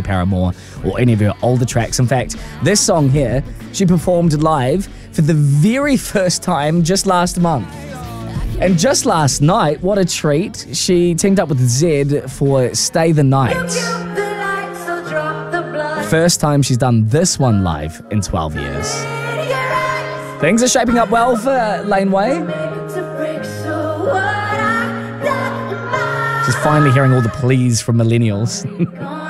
Lady Paramore or any of her older tracks. In fact, this song here, she performed live for the very first time just last month. And just last night, what a treat, she teamed up with Zedd for Stay the Night. First time she's done this one live in 12 years. Things are shaping up well for Laneway. She's finally hearing all the pleas from millennials.